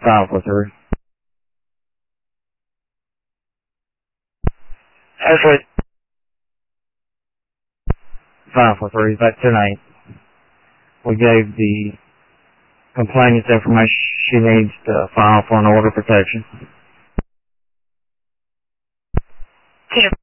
File for 3. Actually, file for 3. That's tonight. We gave the complainant the information she needs to file for an order of protection.